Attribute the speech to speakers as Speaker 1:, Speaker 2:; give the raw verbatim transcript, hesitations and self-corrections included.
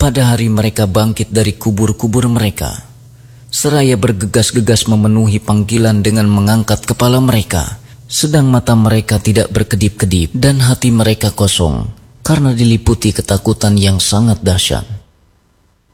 Speaker 1: Pada hari mereka bangkit dari kubur-kubur mereka, seraya bergegas-gegas memenuhi panggilan dengan mengangkat kepala mereka, sedang mata mereka tidak berkedip-kedip dan hati mereka kosong karena diliputi ketakutan yang sangat dahsyat.